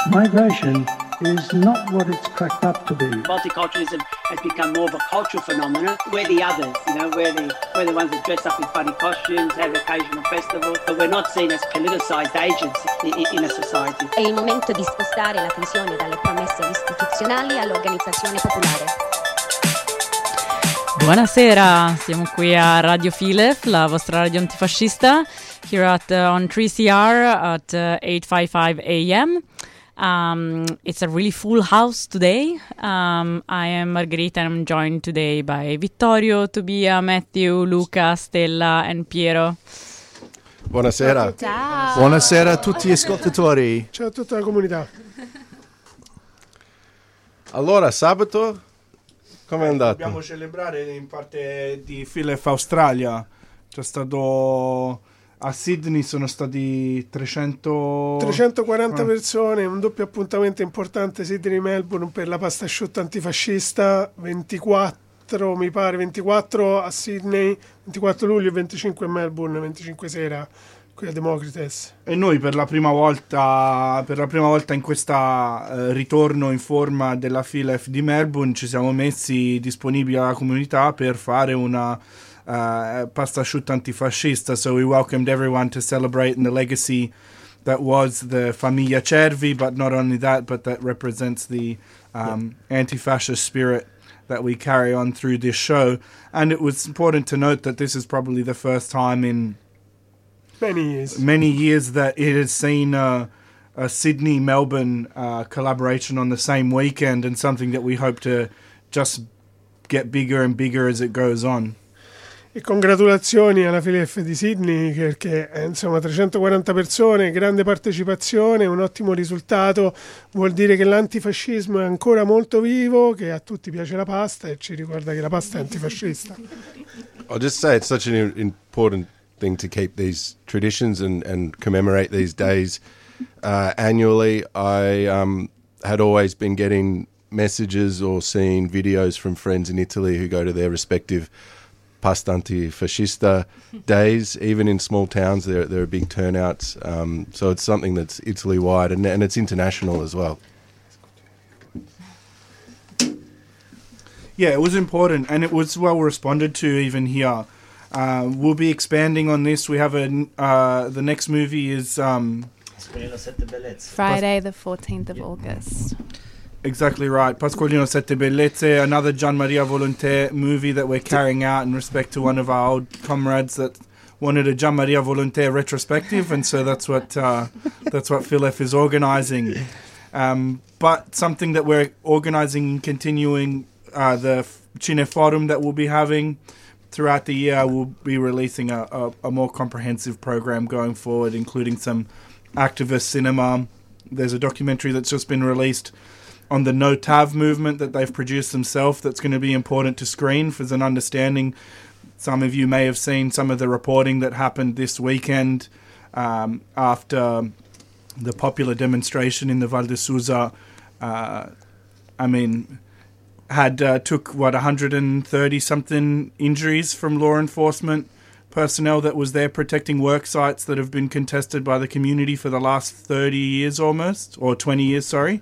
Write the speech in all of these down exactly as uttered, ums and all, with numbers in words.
Migration is not what it's cracked up to be. Multiculturalism has become more of a cultural phenomenon. We're the others, you know, we're the, we're the ones that dress up in funny costumes, have occasional festivals, but we're not seen as politicized agents in, in a society. È il momento di spostare l'attenzione dalle promesse istituzionali all'organizzazione popolare. Buonasera, siamo qui a Radio Filef, la vostra radio antifascista, here at uh, on three C R at uh, eight fifty-five A M. Um, it's a really full house today. Um, I am Margherita and I'm joined today by Vittorio, Tobia, Matthew, Luca, Stella and Piero. Buonasera. Ciao. Buonasera a tutti gli ascoltatori. Ciao a tutta la comunità. Allora, sabato, com'è andato? Dobbiamo celebrare in parte di Filef Australia. C'è stato... A Sydney sono stati trecento... trecentoquaranta ah. persone, un doppio appuntamento importante Sydney-Melbourne per la pasta asciutta antifascista, ventiquattro mi pare, ventiquattro a Sydney, ventiquattro luglio e venticinque a Melbourne, venticinque sera qui a Democritus. E noi per la prima volta per la prima volta in questa eh, ritorno in forma della Filef di Melbourne ci siamo messi disponibili alla comunità per fare una Uh, pasta asciutta antifascista, so we welcomed everyone to celebrate in the legacy that was the Famiglia Cervi, but not only that, but that represents the um, yeah. anti-fascist spirit that we carry on through this show. And it was important to note that this is probably the first time in many years many years that it has seen uh, a Sydney-Melbourne uh, collaboration on the same weekend, and something that we hope to just get bigger and bigger as it goes on. E congratulazioni alla Filef di Sydney perché eh, insomma trecentoquaranta persone, grande partecipazione, un ottimo risultato, vuol dire che l'antifascismo è ancora molto vivo, che a tutti piace la pasta e ci ricorda che la pasta è antifascista. I'll just say it's such an important thing to keep these traditions and, and commemorate these days uh, annually. I um, had always been getting messages or seeing videos from friends in Italy who go to their respective pasta antifascista days. Even in small towns there there are big turnouts, um, so it's something that's Italy wide and, and it's international as well. Yeah, it was important and it was well responded to even here. Uh, we'll be expanding on this. We have a uh, the next movie is um, Friday the fourteenth of August. Exactly right. Pasqualino Sette Bellezze, another Gian Maria Volonté movie that we're carrying out in respect to one of our old comrades that wanted a Gian Maria Volonté retrospective, and so that's what uh, that's what Filef is organising. Um, but something that we're organising and continuing, uh, the Cineforum that we'll be having throughout the year, we'll be releasing a, a, a more comprehensive program going forward, including some activist cinema. There's a documentary that's just been released on the No Tav movement that they've produced themselves that's going to be important to screen for an understanding. Some of you may have seen some of the reporting that happened this weekend um, after the popular demonstration in the Val di Susa. Uh, I mean, had uh, took, what, one hundred thirty-something injuries from law enforcement personnel that was there protecting work sites that have been contested by the community for the last thirty years almost, or twenty years, sorry.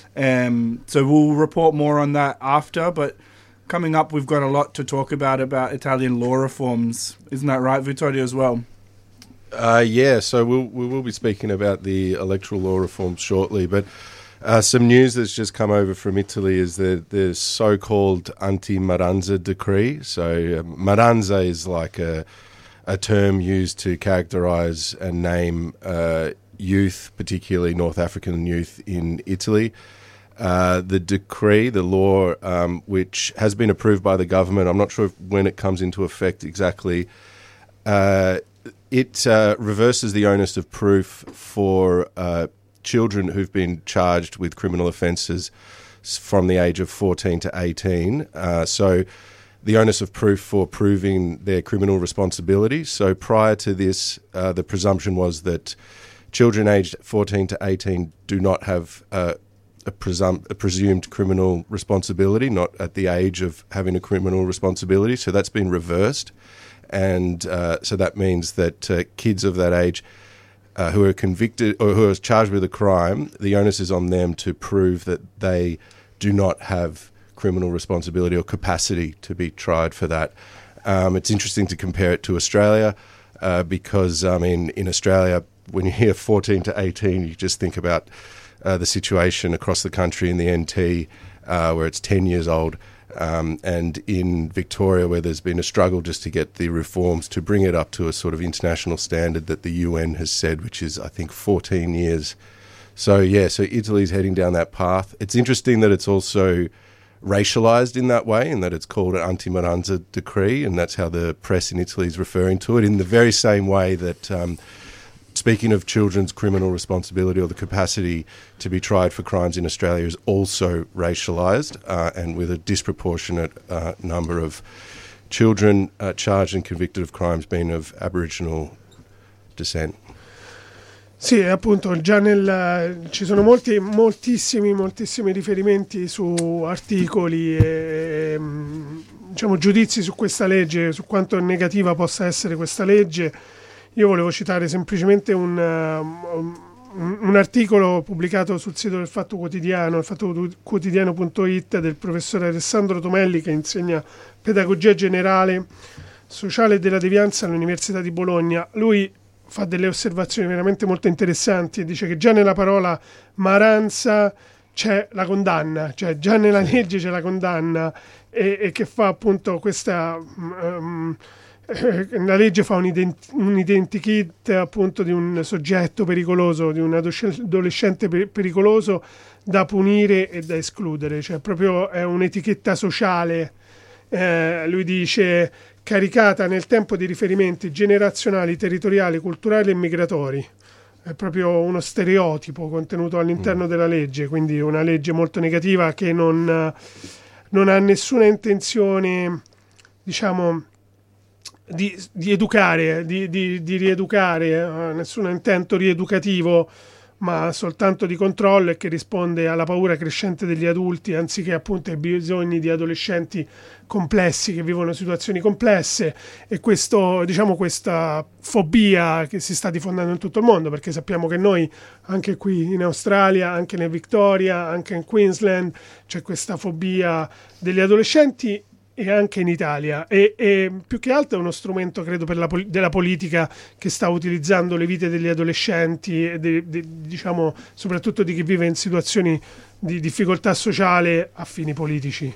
Um, so we'll report more on that after, but coming up we've got a lot to talk about about Italian law reforms. Isn't that right, Vittorio, as well? Uh, yeah, so we'll, we will be speaking about the electoral law reforms shortly, but uh, some news that's just come over from Italy is the, the so-called anti-Maranza decree. So uh, Maranza is like a, a term used to characterise and name uh, youth, particularly North African youth in Italy. Uh, the decree, the law, um, which has been approved by the government, I'm not sure if, when it comes into effect exactly, uh, it uh, reverses the onus of proof for uh, children who've been charged with criminal offences from the age of fourteen to eighteen. Uh, so the onus of proof for proving their criminal responsibility. So prior to this, uh, the presumption was that children aged fourteen to eighteen do not have uh, A, presum- a presumed criminal responsibility, not at the age of having a criminal responsibility. So that's been reversed. And uh, so that means that uh, kids of that age uh, who are convicted or who are charged with a crime, the onus is on them to prove that they do not have criminal responsibility or capacity to be tried for that. Um, it's interesting to compare it to Australia uh, because, I mean, in Australia, when you hear fourteen to eighteen, you just think about uh, the situation across the country in the N T uh, where it's ten years old. Um, and in Victoria, where there's been a struggle just to get the reforms to bring it up to a sort of international standard that the U N has said, which is, I think, fourteen years. So, yeah, so Italy's heading down that path. It's interesting that it's also racialised in that way, and that it's called an anti-Maranza decree, and that's how the press in Italy is referring to it, in the very same way that... Um, Speaking of children's criminal responsibility or the capacity to be tried for crimes in Australia is also racialised uh, and with a disproportionate uh, number of children uh, charged and convicted of crimes being of Aboriginal descent. Sì, appunto, già nel, ci sono molti, moltissimi, moltissimi riferimenti su articoli e diciamo, giudizi su questa legge, su quanto negativa possa essere questa legge. Io volevo citare semplicemente un, un, un articolo pubblicato sul sito del Fatto Quotidiano, il fatto quotidiano punto it, del professore Alessandro Tomelli, che insegna pedagogia generale sociale e della devianza all'Università di Bologna. Lui fa delle osservazioni veramente molto interessanti e dice che già nella parola maranza c'è la condanna, cioè già nella legge c'è la condanna, e, e che fa appunto questa... Um, la legge fa un, ident- un identikit appunto di un soggetto pericoloso, di un adolescente per- pericoloso da punire e da escludere, cioè proprio è un'etichetta sociale, eh, lui dice, caricata nel tempo di riferimenti generazionali, territoriali, culturali e migratori. È proprio uno stereotipo contenuto all'interno mm. della legge, quindi una legge molto negativa che non, non ha nessuna intenzione, diciamo, Di, di educare, di, di, di rieducare, eh, nessun intento rieducativo, ma soltanto di controllo, e che risponde alla paura crescente degli adulti anziché appunto ai bisogni di adolescenti complessi che vivono situazioni complesse. E questo, diciamo, questa fobia che si sta diffondendo in tutto il mondo, perché sappiamo che noi anche qui in Australia, anche nel Victoria, anche in Queensland c'è questa fobia degli adolescenti, e anche in Italia, e, e più che altro è uno strumento, credo, per la, della politica, che sta utilizzando le vite degli adolescenti e de, de, diciamo soprattutto di chi vive in situazioni di difficoltà sociale a fini politici.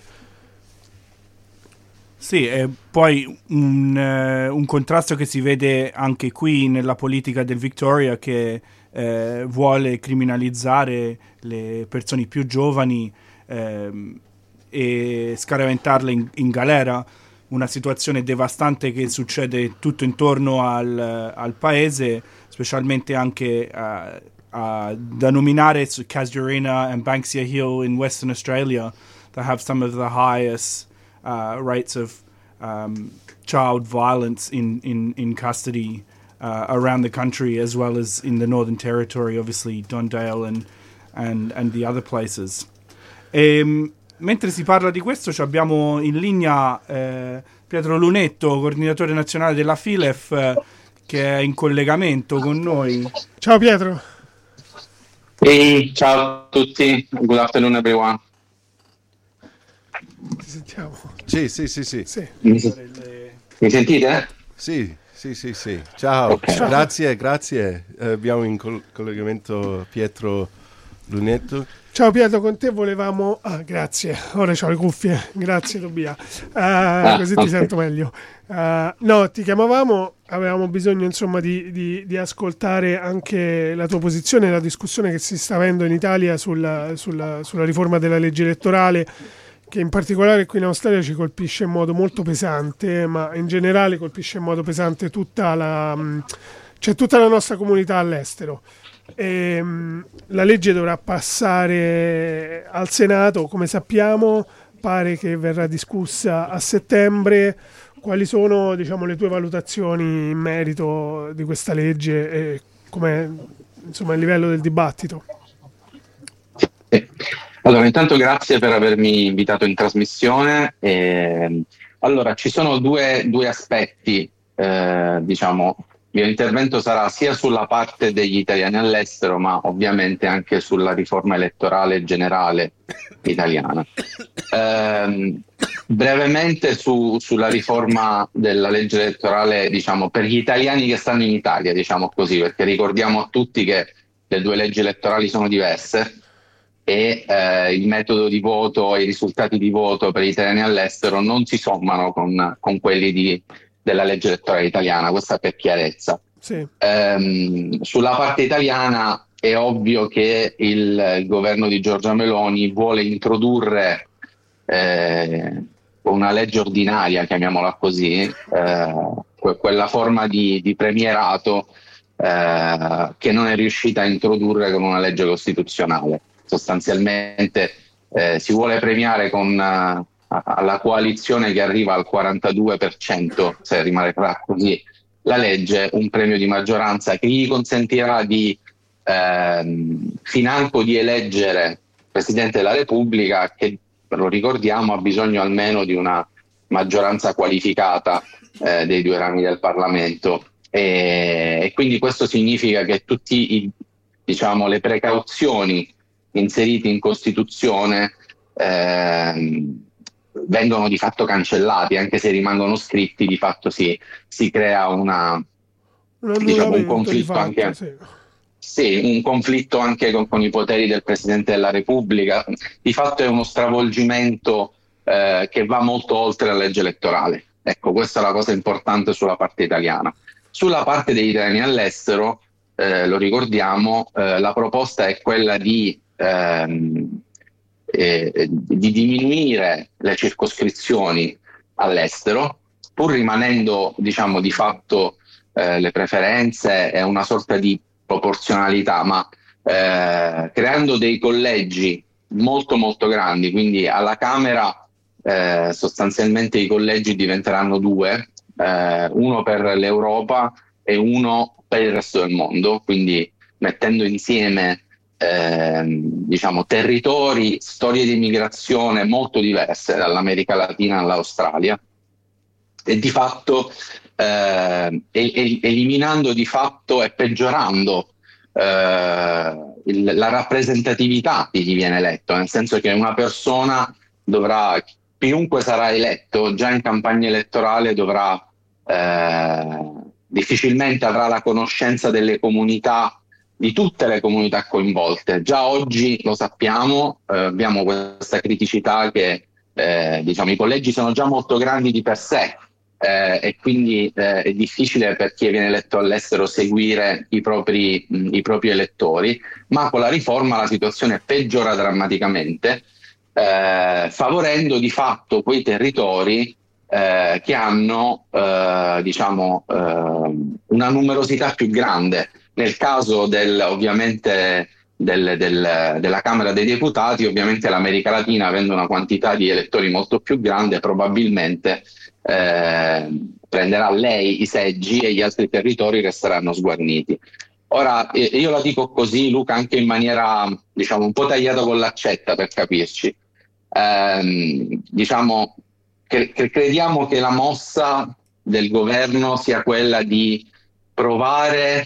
Sì, e poi un, uh, un contrasto che si vede anche qui nella politica del Victoria, che eh, vuole criminalizzare le persone più giovani eh, e scaraventarle in, in galera, una situazione devastante che succede tutto intorno al, al paese, specialmente anche uh, uh, da nominare su Casuarina and Banksia Hill in Western Australia, that have some of the highest uh, rates of um, child violence in, in, in custody uh, around the country, as well as in the Northern Territory, obviously Dondale and, and, and the other places. Um, Mentre si parla di questo, abbiamo in linea eh, Pietro Lunetto, coordinatore nazionale della FILEF, eh, che è in collegamento con noi. Ciao Pietro. Hey, ciao a tutti, good afternoon everyone. Ti sentiamo? Sì, sì, sì, sì. sì. Mi, mi sentite? Sì, sì, sì, sì. Ciao, okay. grazie, grazie. Eh, abbiamo in col- collegamento Pietro Lunetto. Ciao Pietro, con te volevamo... Ah, grazie, ora ho le cuffie, grazie Tobia, uh, ah, così okay. Ti sento meglio. Uh, no, ti chiamavamo, avevamo bisogno insomma di, di, di ascoltare anche la tua posizione, la discussione che si sta avendo in Italia sulla, sulla, sulla riforma della legge elettorale, che in particolare qui in Australia ci colpisce in modo molto pesante, ma in generale colpisce in modo pesante tutta la, cioè tutta la nostra comunità all'estero. E, la legge dovrà passare al Senato, come sappiamo, pare che verrà discussa a settembre. Quali sono, diciamo, le tue valutazioni in merito di questa legge e com'è, insomma, il livello del dibattito? Eh, allora, intanto grazie per avermi invitato in trasmissione. Eh, allora, ci sono due, due aspetti, eh, diciamo, mio intervento sarà sia sulla parte degli italiani all'estero, ma ovviamente anche sulla riforma elettorale generale italiana. Ehm, brevemente su, sulla riforma della legge elettorale, diciamo, per gli italiani che stanno in Italia, diciamo così, perché ricordiamo a tutti che le due leggi elettorali sono diverse e eh, il metodo di voto e i risultati di voto per gli italiani all'estero non si sommano con, con quelli di della legge elettorale italiana, questa per chiarezza. Sì. Ehm, sulla parte italiana è ovvio che il, il governo di Giorgia Meloni vuole introdurre eh, una legge ordinaria, chiamiamola così, eh, que- quella forma di, di premierato eh, che non è riuscita a introdurre con una legge costituzionale. Sostanzialmente eh, si vuole premiare con uh, alla coalizione che arriva al quarantadue per cento, se rimarrà così la legge, un premio di maggioranza che gli consentirà di ehm, financo di eleggere Presidente della Repubblica, che lo ricordiamo ha bisogno almeno di una maggioranza qualificata eh, dei due rami del Parlamento, e, e quindi questo significa che tutti i, diciamo, le precauzioni inserite in Costituzione ehm, vengono di fatto cancellati, anche se rimangono scritti, di fatto si, si crea una, un, diciamo, un conflitto fatto, anche sì. Sì, un conflitto anche con, con i poteri del Presidente della Repubblica. Di fatto è uno stravolgimento eh, che va molto oltre la legge elettorale. Ecco, questa è la cosa importante sulla parte italiana. Sulla parte degli italiani all'estero, eh, lo ricordiamo, eh, la proposta è quella di ehm, Eh, di diminuire le circoscrizioni all'estero, pur rimanendo, diciamo, di fatto eh, le preferenze e una sorta di proporzionalità, ma eh, creando dei collegi molto molto grandi. Quindi alla Camera eh, sostanzialmente i collegi diventeranno due, eh, uno per l'Europa e uno per il resto del mondo, quindi mettendo insieme Eh, diciamo territori, storie di migrazione molto diverse dall'America Latina all'Australia, e di fatto eh, eliminando di fatto e peggiorando eh, il, la rappresentatività di chi viene eletto, nel senso che una persona dovrà, chiunque sarà eletto, già in campagna elettorale dovrà eh, difficilmente avrà la conoscenza delle comunità, di tutte le comunità coinvolte. Già oggi lo sappiamo, eh, abbiamo questa criticità che eh, diciamo, i collegi sono già molto grandi di per sé eh, e quindi eh, è difficile per chi viene eletto all'estero seguire i propri, mh, i propri elettori, ma con la riforma la situazione peggiora drammaticamente, eh, favorendo di fatto quei territori eh, che hanno eh, diciamo, eh, una numerosità più grande. Nel caso del, ovviamente del, del, della Camera dei Deputati, ovviamente l'America Latina, avendo una quantità di elettori molto più grande, probabilmente eh, prenderà lei i seggi e gli altri territori resteranno sguarniti. Ora, io la dico così, Luca, anche in maniera, diciamo, un po' tagliata con l'accetta, per capirci. Eh, diciamo che, che crediamo che la mossa del governo sia quella di provare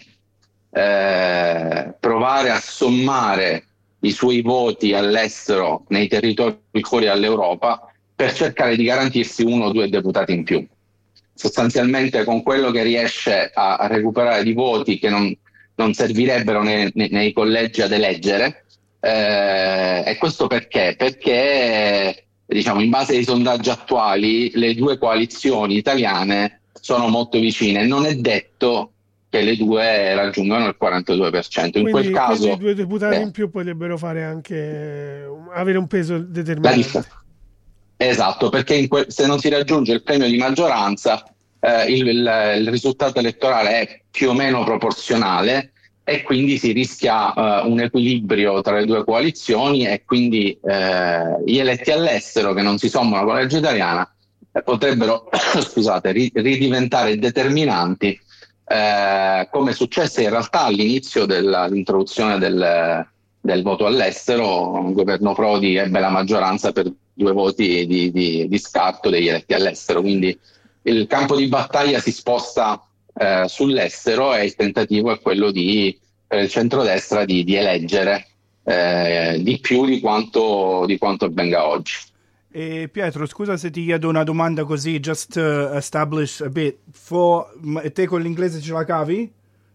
Eh, provare a sommare i suoi voti all'estero nei territori fuori dall'Europa per cercare di garantirsi uno o due deputati in più. Sostanzialmente con quello che riesce a, a recuperare di voti che non, non servirebbero nei, nei, nei collegi ad eleggere. Eh, e questo perché? Perché diciamo, in base ai sondaggi attuali le due coalizioni italiane sono molto vicine. Non è detto che le due raggiungano il quarantadue per cento. In quindi, quel caso i due deputati eh, in più potrebbero fare anche avere un peso determinante. Esatto, perché in que- se non si raggiunge il premio di maggioranza eh, il, il, il risultato elettorale è più o meno proporzionale e quindi si rischia eh, un equilibrio tra le due coalizioni, e quindi eh, gli eletti all'estero che non si sommano con la legge italiana eh, potrebbero scusate, ri- ridiventare determinanti, Eh, come successe in realtà all'inizio dell'introduzione del, del voto all'estero. Il governo Prodi ebbe la maggioranza per due voti di, di, di scarto degli eletti all'estero, quindi il campo di battaglia si sposta eh, sull'estero, e il tentativo è quello di, per il centrodestra di, di eleggere eh, di più di quanto, di quanto avvenga oggi. E Pietro, scusa se ti chiedo una domanda così, just to establish a bit. For, te con l'inglese ce la cavi?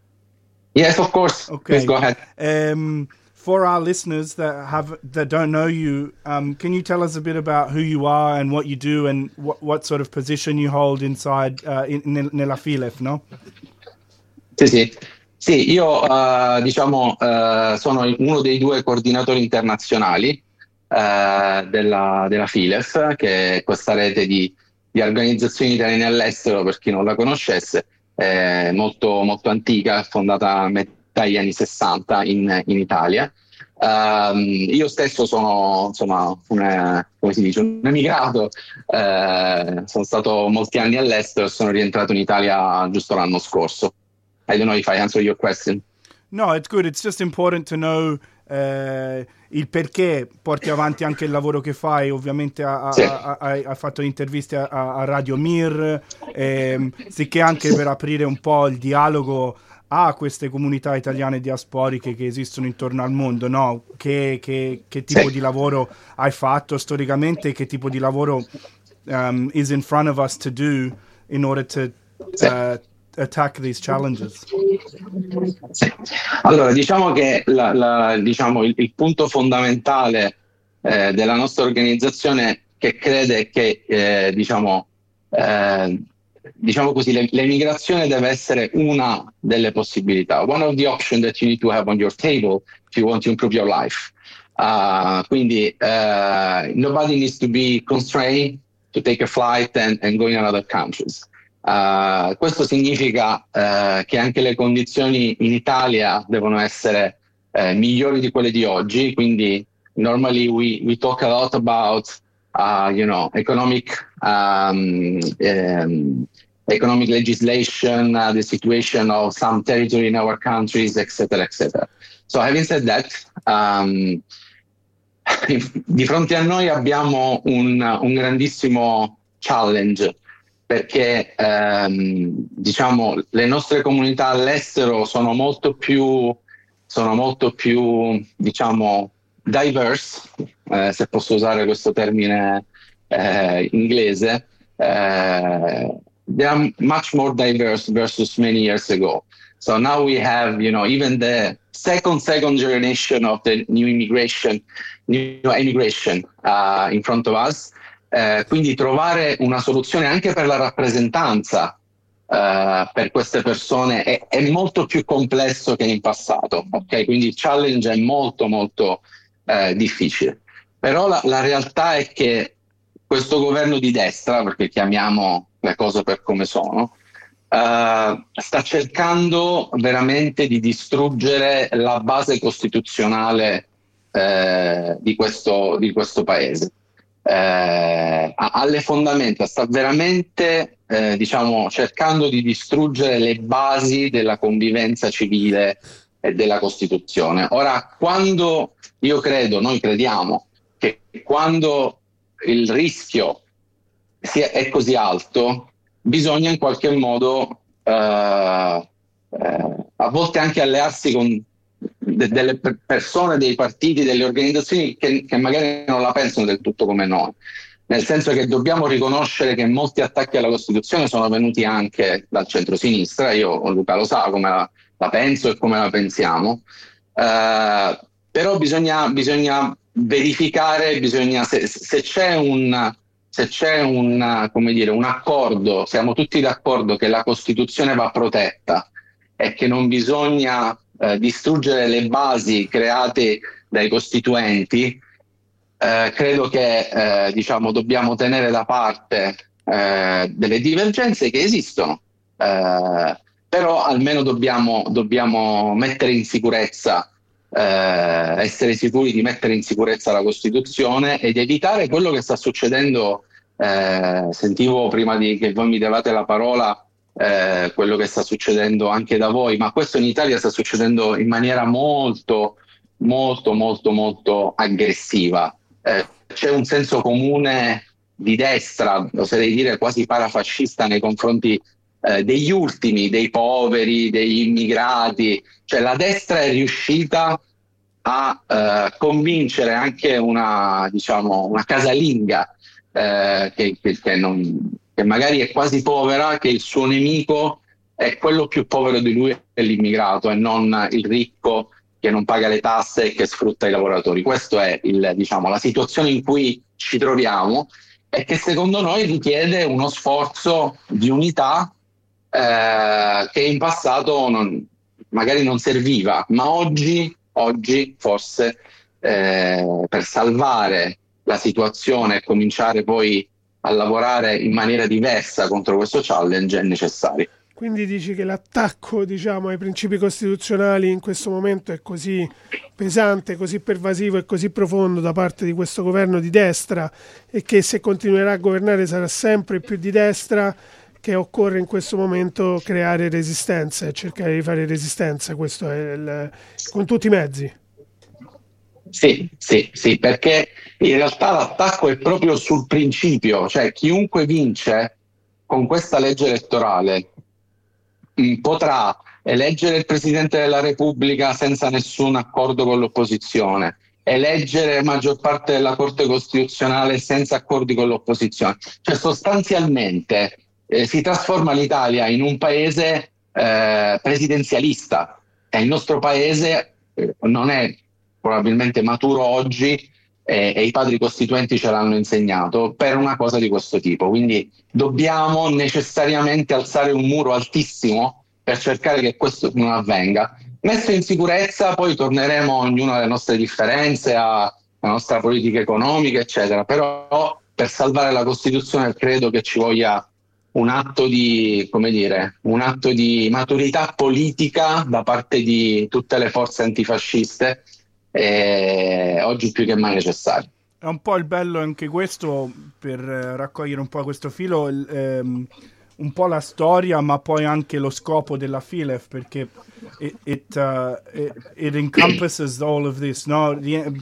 Yes, of course. Okay. Please go ahead. Um, for our listeners that have that don't know you, um, can you tell us a bit about who you are and what you do and what, what sort of position you hold inside uh, in, nella Filef, no? Sì, sì. Sì, io uh, diciamo uh, sono uno dei due coordinatori internazionali Uh, della, della Filef, che è questa rete di, di organizzazioni italiane all'estero, per chi non la conoscesse, è molto, molto antica, fondata a metà degli anni sessanta in, in Italia. Uh, io stesso sono insomma un, come si dice, un emigrato, uh, sono stato molti anni all'estero e sono rientrato in Italia giusto l'anno scorso. I don't know if I answer your question. No, it's good. It's just important to know uh, il perché porti avanti anche il lavoro che fai. Ovviamente hai sì. fatto interviste a, a Radio Mir, ehm, sicché anche per aprire un po' il dialogo a queste comunità italiane diasporiche che esistono intorno al mondo, no? Che, che, che tipo sì. di lavoro hai fatto storicamente, che tipo di lavoro um, is in front of us to do in order to sì. uh, attack these challenges? Sì. Allora, diciamo che la, la, diciamo, il, il punto fondamentale eh, della nostra organizzazione, che crede che eh, diciamo, eh, diciamo così, le, l'emigrazione deve essere una delle possibilità, one of the options that you need to have on your table if you want to improve your life. Uh, quindi uh, nobody needs to be constrained to take a flight and, and go in other countries. Uh, questo significa uh, che anche le condizioni in Italia devono essere uh, migliori di quelle di oggi, quindi normally we, we talk a lot about uh, you know, economic um, um, economic legislation, uh, the situation of some territory in our countries, etc, etc. So having said that, um, di fronte a noi abbiamo un, un grandissimo challenge, perché ehm, diciamo le nostre comunità all'estero sono molto più sono molto più diciamo diverse, eh, se posso usare questo termine eh, inglese. eh, they are much more diverse versus many years ago. So now we have, you know, even the second second generation of the new immigration new immigration uh, in front of us. Eh, quindi trovare una soluzione anche per la rappresentanza eh, per queste persone è, è molto più complesso che in passato, ok? Quindi il challenge è molto molto eh, difficile. Però la, la realtà è che questo governo di destra, perché chiamiamo le cose per come sono, eh, sta cercando veramente di distruggere la base costituzionale eh, di questo, di questo paese. Eh, alle fondamenta, sta veramente eh, diciamo cercando di distruggere le basi della convivenza civile e della Costituzione. Ora, quando io credo, noi crediamo che quando il rischio sia, è così alto, bisogna in qualche modo eh, eh, a volte anche allearsi con De, delle persone, dei partiti, delle organizzazioni che, che magari non la pensano del tutto come noi, nel senso che dobbiamo riconoscere che molti attacchi alla Costituzione sono venuti anche dal centro-sinistra. Io, Luca lo sa come la, la penso e come la pensiamo, uh, però bisogna, bisogna verificare, bisogna, se, se c'è un se c'è un, come dire, un accordo, siamo tutti d'accordo che la Costituzione va protetta e che non bisogna Eh, distruggere le basi create dai costituenti, eh, credo che eh, diciamo dobbiamo tenere da parte eh, delle divergenze che esistono, eh, però almeno dobbiamo, dobbiamo mettere in sicurezza, eh, essere sicuri di mettere in sicurezza la Costituzione ed evitare quello che sta succedendo. Eh, sentivo prima di che voi mi davate la parola Eh, quello che sta succedendo anche da voi, ma questo in Italia sta succedendo in maniera molto molto molto molto aggressiva. Eh, c'è un senso comune di destra, oserei dire quasi parafascista, nei confronti eh, degli ultimi, dei poveri, degli immigrati. Cioè la destra è riuscita a eh, convincere anche una, diciamo, una casalinga eh, che, che, che, non, che magari è quasi povera, che il suo nemico è quello più povero di lui, è l'immigrato, e non il ricco che non paga le tasse e che sfrutta i lavoratori. Questa è il, diciamo, la situazione in cui ci troviamo, e che secondo noi richiede uno sforzo di unità eh, che in passato non, magari non serviva, ma oggi, oggi forse eh, per salvare la situazione e cominciare poi a lavorare in maniera diversa contro questo challenge è necessario. Quindi dici che l'attacco, diciamo, ai principi costituzionali in questo momento è così pesante, così pervasivo e così profondo da parte di questo governo di destra, e che se continuerà a governare sarà sempre più di destra, che occorre in questo momento creare resistenza e cercare di fare resistenza, questo è il, con tutti i mezzi. Sì, sì, sì, perché in realtà l'attacco è proprio sul principio, cioè chiunque vince con questa legge elettorale potrà eleggere il Presidente della Repubblica senza nessun accordo con l'opposizione, eleggere la maggior parte della Corte Costituzionale senza accordi con l'opposizione. Cioè sostanzialmente eh, si trasforma l'Italia in un paese eh, presidenzialista, e il nostro paese eh, non è probabilmente maturo oggi, eh, e i padri costituenti ce l'hanno insegnato, per una cosa di questo tipo. Quindi dobbiamo necessariamente alzare un muro altissimo per cercare che questo non avvenga. Messo in sicurezza, poi torneremo ognuno alle nostre differenze, alla nostra politica economica, eccetera. Però per salvare la Costituzione credo che ci voglia un atto di, come dire, un atto di maturità politica da parte di tutte le forze antifasciste, eh, oggi più che mai necessario. È un po' il bello anche questo, per eh, raccogliere un po' questo filo, il, ehm, un po' la storia, ma poi anche lo scopo della Filef, perché it, it, uh, it, it encompasses all of this, no?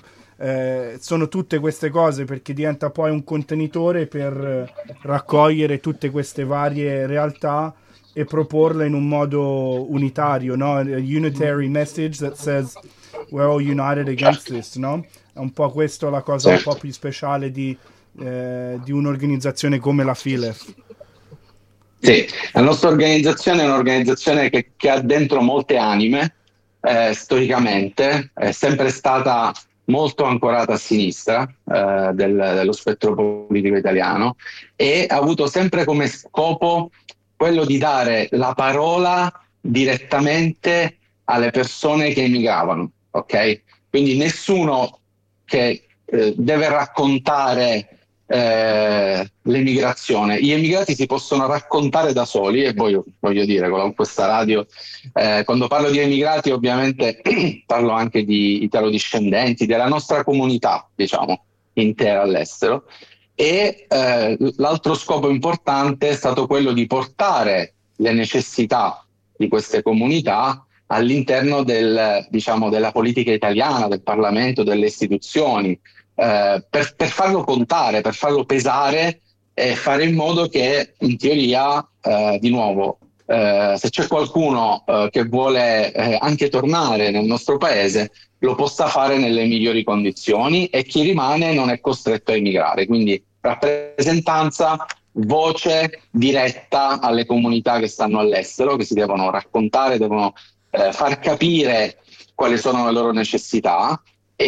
Eh, sono tutte queste cose, perché diventa poi un contenitore per eh, raccogliere tutte queste varie realtà e proporle in un modo unitario, no? A unitary message that says we're all united against this, no? È un po' questo la cosa un po' più speciale di, eh, di un'organizzazione come la Filef. Sì, la nostra organizzazione è un'organizzazione che, che ha dentro molte anime, eh, storicamente, è sempre stata molto ancorata a sinistra eh, del, dello spettro politico italiano, e ha avuto sempre come scopo quello di dare la parola direttamente alle persone che emigravano, ok? Quindi nessuno che eh, deve raccontare eh, l'emigrazione. Gli emigrati si possono raccontare da soli, e poi voglio dire, con questa radio, eh, quando parlo di emigrati ovviamente parlo anche di italodiscendenti, della nostra comunità, diciamo, intera all'estero. E eh, l'altro scopo importante è stato quello di portare le necessità di queste comunità all'interno del, diciamo, della politica italiana, del Parlamento, delle istituzioni, eh, per, per farlo contare, per farlo pesare, e fare in modo che, in teoria, eh, di nuovo, eh, se c'è qualcuno eh, che vuole eh, anche tornare nel nostro paese, lo possa fare nelle migliori condizioni, e chi rimane non è costretto a emigrare. Quindi rappresentanza, voce diretta alle comunità che stanno all'estero, che si devono raccontare, devono eh, far capire quali sono le loro necessità,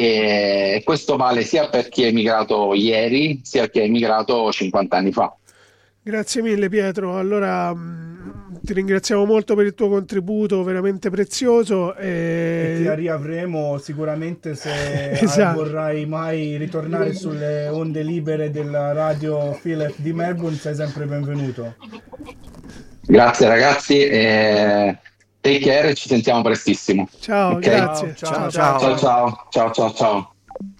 e questo vale sia per chi è emigrato ieri, sia chi è emigrato cinquanta anni fa. Grazie mille Pietro, allora mh, ti ringraziamo molto per il tuo contributo veramente prezioso, e, e ti riavremo sicuramente se esatto. vorrai mai ritornare sulle onde libere della radio Filef di Melbourne, sei sempre benvenuto. Grazie ragazzi, e take care, ci sentiamo prestissimo. Ciao, okay? grazie. Ciao, ciao, ciao, ciao, ciao, ciao, ciao, ciao.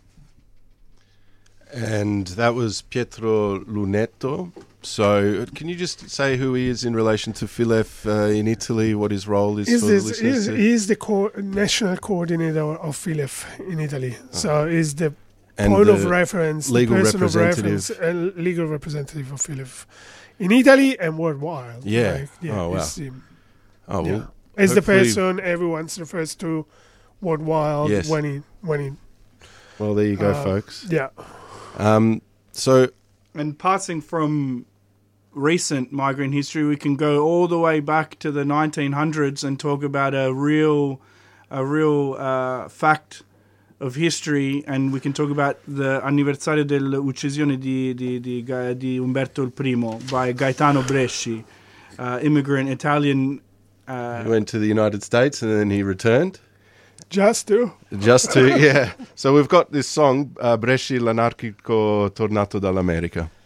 And that was Pietro Lunetto. So, can you just say who he is in relation to Filef uh, in Italy? What his role is He's for this, the listeners? he's, he's the co- national coordinator of Filef in Italy. Uh-huh. So he's the and point the of reference, legal the person of representative. reference, and legal representative of Filef in Italy and worldwide. Yeah. Like, yeah oh, wow. It's, um, oh, yeah. well. It's the hopefully- person everyone refers to worldwide Yes. when he when he. Well, there you go, Uh, folks. Yeah. Um, so, And passing from recent migrant history, we can go all the way back to the nineteen hundreds and talk about a real, a real uh, fact of history, and we can talk about the anniversario dell'uccisione di, di, di, Ga- di Umberto il Primo by Gaetano Bresci, uh, immigrant Italian. Uh, he went to the United States and then he returned. Just to. Just to, yeah. So we've got this song, uh, Bresci l'anarchico tornato dall'America.